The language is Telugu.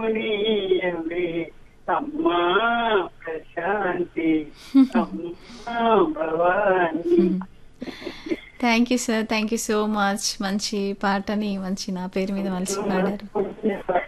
నీయవే అమ్మా ప్రశాంతి, అమ్మా Bhavani. Thank you so much. మంచి పాటని మంచి నా పేరు మీద మలిచి పాడారు.